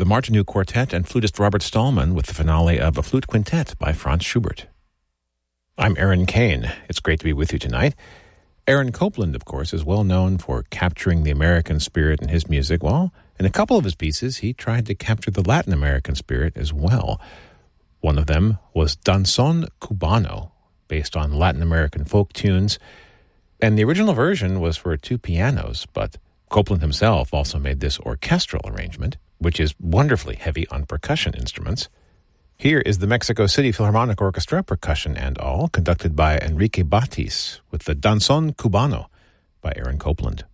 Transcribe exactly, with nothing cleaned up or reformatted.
the Martineau Quartet and flutist Robert Stallman with the finale of A Flute Quintet by Franz Schubert. I'm Aaron Kane. It's great to be with you tonight. Aaron Copland, of course, is well known for capturing the American spirit in his music. Well, in a couple of his pieces, he tried to capture the Latin American spirit as well. One of them was Danzón Cubano, based on Latin American folk tunes. And the original version was for two pianos, but Copland himself also made this orchestral arrangement, which is wonderfully heavy on percussion instruments. Here is the Mexico City Philharmonic Orchestra, percussion and all, conducted by Enrique Batis, with the Danzón Cubano by Aaron Copland.